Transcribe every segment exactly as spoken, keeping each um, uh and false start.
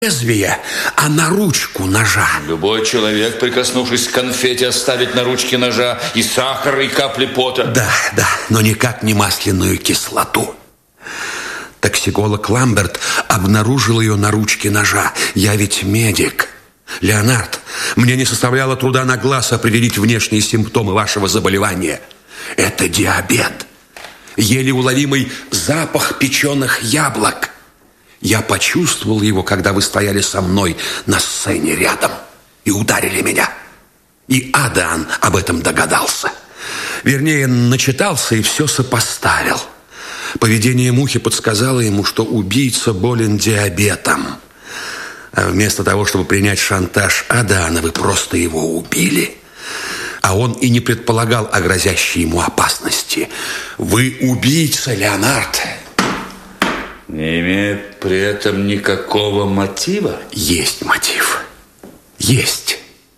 лезвие, а на ручку ножа. Любой человек, прикоснувшись к конфете, оставит на ручке ножа и сахар, и капли пота. Да, да, но никак не масляную кислоту. Токсиколог Ламберт обнаружил ее на ручке ножа. Я ведь медик. Леонард, мне не составляло труда на глаз определить внешние симптомы вашего заболевания. Это диабет. Еле уловимый запах печеных яблок. Я почувствовал его, когда вы стояли со мной на сцене рядом и ударили меня. И Адан об этом догадался. Вернее, начитался и все сопоставил. Поведение мухи подсказало ему, что убийца болен диабетом. А вместо того, чтобы принять шантаж Адана, вы просто его убили. А он и не предполагал о грозящей ему опасности. Вы убийца, Леонард. Не имеет при этом никакого мотива? Есть мотив. Есть.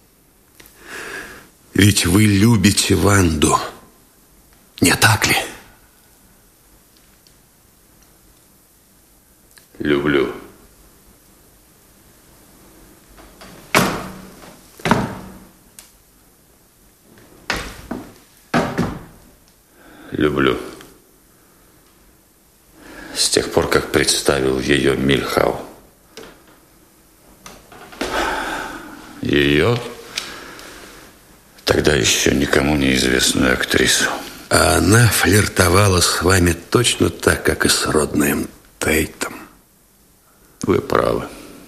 Ведь вы любите Ванду. Не так ли? Люблю. Люблю. С тех пор, как представил ее Мильхау. Ее, тогда еще никому неизвестную актрису. А она флиртовала с вами точно так, как и с Роднеем Тейтом. Вы правы.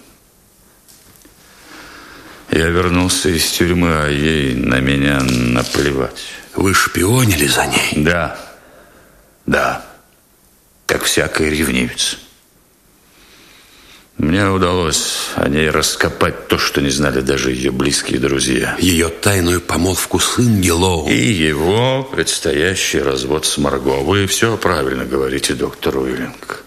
Я вернулся из тюрьмы, а ей на меня наплевать. Вы шпионили за ней? Да. Да. Как всякий ревнивец. Мне удалось о ней раскопать то, что не знали даже ее близкие друзья. Ее тайную помолвку с Ингелоу. И его предстоящий развод с Марго. Вы все правильно говорите, доктор Уиллинг.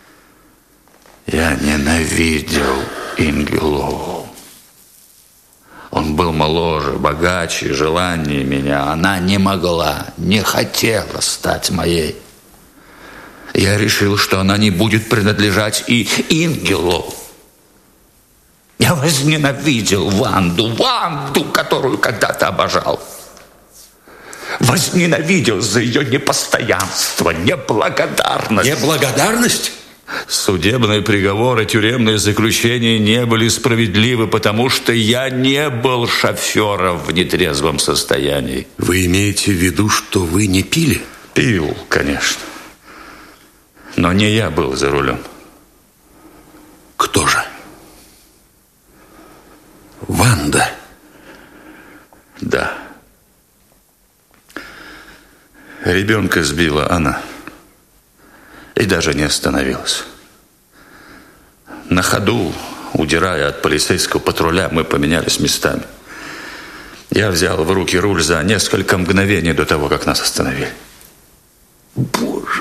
Я ненавидел Ингелоу. Он был моложе, богаче, желаннее меня. Она не могла, не хотела стать моей. Я решил, что она не будет принадлежать и Ингелоу. Я возненавидел Ванду, Ванду, которую когда-то обожал. Возненавидел за ее непостоянство, неблагодарность. Неблагодарность? Судебные приговоры, тюремные заключения не были справедливы, потому что я не был шофером в нетрезвом состоянии. Вы имеете в виду, что вы не пили? Пил, конечно. Но не я был за рулем. Кто же? Ванда. Да. Ребенка сбила она. И даже не остановилась. На ходу, удирая от полицейского патруля, мы поменялись местами. Я взял в руки руль за несколько мгновений до того, как нас остановили. Боже,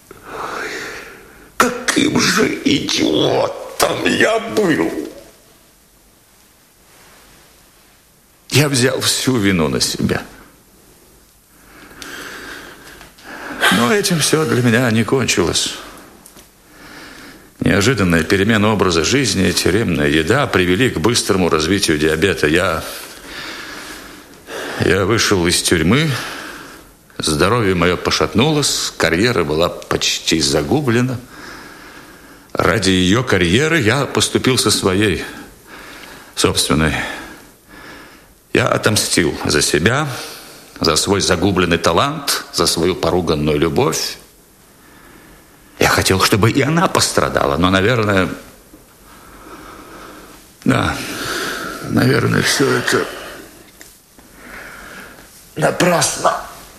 каким же идиотом я был! Я взял всю вину на себя. Но этим все для меня не кончилось. Неожиданная перемена образа жизни и тюремная еда привели к быстрому развитию диабета. Я, я вышел из тюрьмы, здоровье мое пошатнулось, карьера была почти загублена. Ради ее карьеры я поступил со своей собственной. Я отомстил за себя, за свой загубленный талант, за свою поруганную любовь. Я хотел, чтобы и она пострадала, но, наверное... Да, наверное, все это напрасно.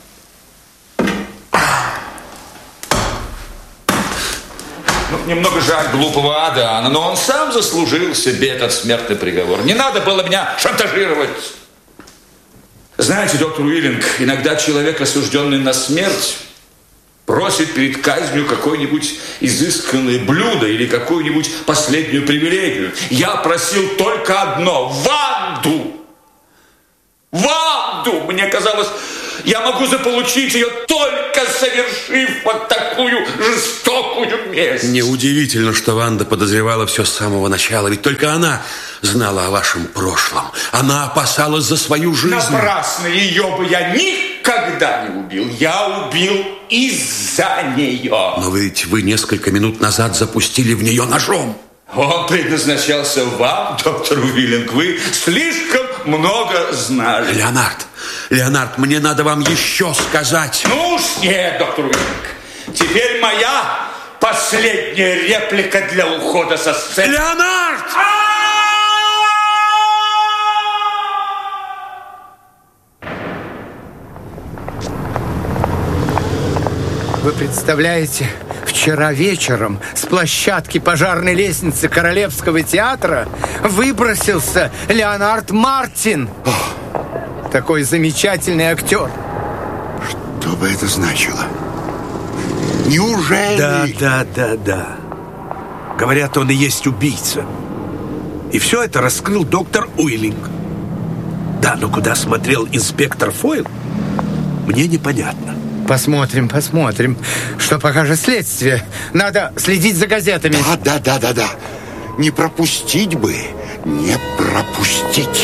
Ну, немного жаль глупого Адана, но он сам заслужил себе этот смертный приговор. Не надо было меня шантажировать. Знаете, доктор Уиллинг, иногда человек, осужденный на смерть, просит перед казнью какое-нибудь изысканное блюдо или какую-нибудь последнюю привилегию. Я просил только одно – Ванду! Ванду! Мне казалось, Я могу заполучить ее, только совершив вот такую жестокую месть. Неудивительно, что Ванда подозревала все с самого начала. Ведь только она знала о вашем прошлом. Она опасалась за свою жизнь. Напрасно, ее бы я никогда не убил. Я убил из-за нее. Но ведь вы несколько минут назад запустили в нее ножом. Он предназначался вам, доктор Уиллинг. Вы слишком много знали. Леонард, Леонард, мне надо вам еще сказать. Ну уж нет, доктор Уиллинг. Теперь моя последняя реплика для ухода со сцены. Леонард! Вы представляете, вчера вечером с площадки пожарной лестницы Королевского театра выбросился Леонард Мартин. О, такой замечательный актер. Что бы это значило? Неужели? Да, да, да, да. Говорят, он и есть убийца. И все это раскрыл доктор Уиллинг. Да, но куда смотрел инспектор Фойл, мне непонятно. Посмотрим, посмотрим, что покажет следствие. Надо следить за газетами. Да, да, да, да, да. Не пропустить бы, не пропустить.